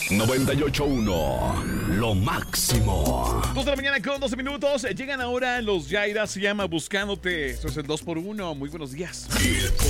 98.1, lo máximo. 2 de la mañana con 12 minutos. Llegan ahora los Yaira, se llama Buscándote. Eso es el 2x1. Muy buenos días.